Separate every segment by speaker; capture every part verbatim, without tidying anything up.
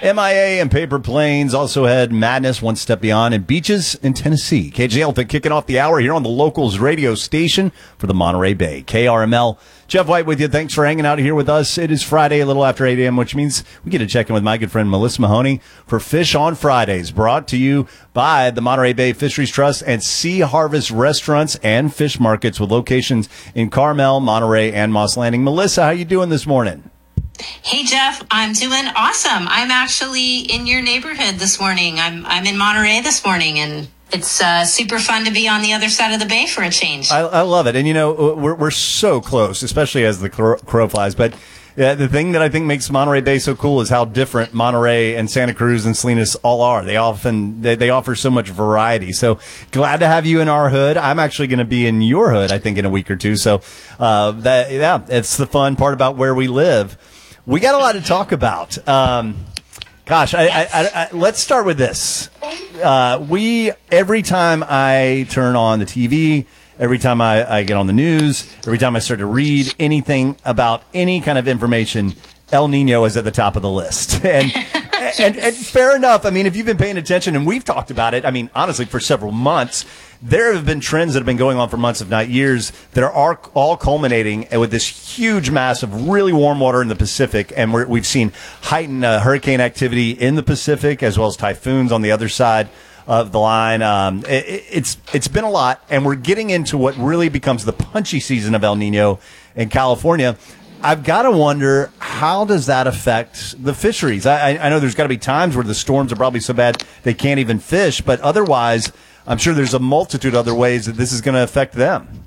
Speaker 1: M I A and Paper Planes also had Madness one step beyond and Beaches in Tennessee. K J Elephant kicking off the hour here on the Locals radio station for the Monterey Bay. K R M L. Jeff White with you. Thanks for hanging out here with us. It is Friday, a little after eight a.m., which means we get to check in with my good friend Melissa Mahoney for Fish on Fridays, brought to you by the Monterey Bay Fisheries Trust and Sea Harvest Restaurants and Fish Markets with locations in Carmel, Monterey, and Moss Landing. Melissa, how you doing this morning?
Speaker 2: Hey, Jeff, I'm doing awesome. I'm actually in your neighborhood this morning. I'm I'm in Monterey this morning, and it's uh, super fun to be on the other side of the bay for a change.
Speaker 1: I, I love it. And, you know, we're we're so close, especially as the crow, crow flies. But yeah, the thing that I think makes Monterey Bay so cool is how different Monterey and Santa Cruz and Salinas all are. They often they, they offer so much variety. So glad to have you in our hood. I'm actually going to be in your hood, I think, in a week or two. So uh, that yeah, it's the fun part about where we live. We got a lot to talk about. Um, gosh, I, I, I, I, let's start with this. Uh, we every time I turn on the T V, every time I, I get on the news, every time I start to read anything about any kind of information, El Nino is at the top of the list. And, yes. and, and fair enough. I mean, if you've been paying attention, and we've talked about it, I mean, honestly, for several months, there have been trends that have been going on for months, if not years, that are all culminating with this huge mass of really warm water in the Pacific. And we're, we've seen heightened uh, hurricane activity in the Pacific, as well as typhoons on the other side of the line. Um, it, it's it's been a lot, and we're getting into what really becomes the punchy season of El Nino in California. I've got to wonder, how does that affect the fisheries? I, I know there's got to be times where the storms are probably so bad they can't even fish, but otherwise, I'm sure there's a multitude of other ways that this is going to affect them.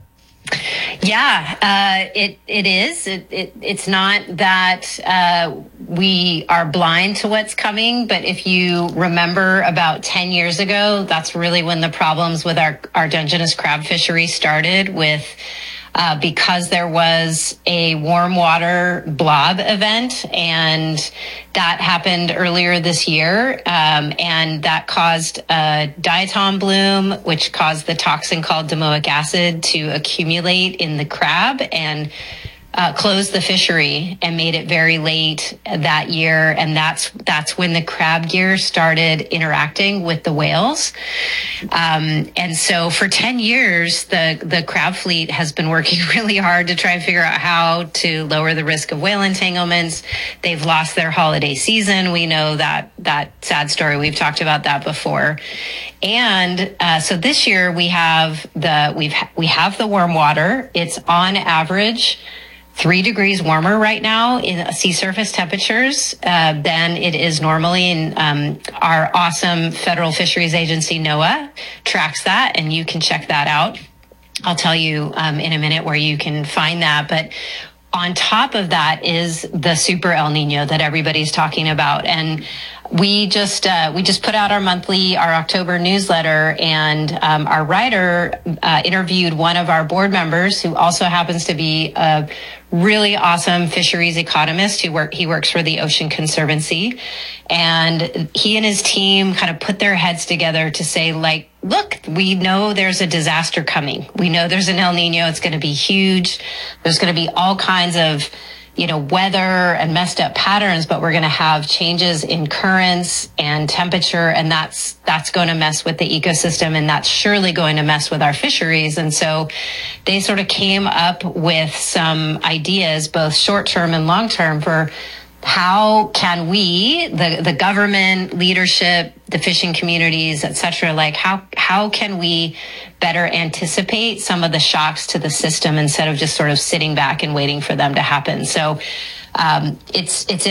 Speaker 2: Yeah, uh, it it is. It, it it's not that uh, we are blind to what's coming, but if you remember about ten years ago, that's really when the problems with our our Dungeness crab fishery started with. Uh, because there was a warm water blob event, and that happened earlier this year, um, and that caused a diatom bloom, which caused the toxin called domoic acid to accumulate in the crab and uh, closed the fishery and made it very late that year. And that's that's when the crab gear started interacting with the whales. Um, and so for ten years, the, the crab fleet has been working really hard to try and figure out how to lower the risk of whale entanglements. They've lost their holiday season. We know that, that sad story. We've talked about that before. And uh, so this year we have the, we've, we have the warm water. It's on average three degrees warmer right now in sea surface temperatures uh, than it is normally. And um, our awesome federal fisheries agency, NOAA, tracks that, and you can check that out. I'll tell you um, in a minute where you can find that. But on top of that is the super El Nino that everybody's talking about. And we just uh, we just put out our monthly, our October newsletter, and um, our writer uh, interviewed one of our board members who also happens to be a really awesome fisheries economist who work he works for the Ocean Conservancy, and he and his team kind of put their heads together to say, like, look, we know there's a disaster coming. We know there's an El Nino. It's going to be huge. There's going to be all kinds of, you know, weather and messed up patterns, but we're going to have changes in currents and temperature, and that's that's going to mess with the ecosystem, and that's surely going to mess with our fisheries. And so they sort of came up with some ideas, both short-term and long-term, for how can we, the, the government, leadership, the fishing communities, et cetera, like how, how can we better anticipate some of the shocks to the system instead of just sort of sitting back and waiting for them to happen? So um, it's, it's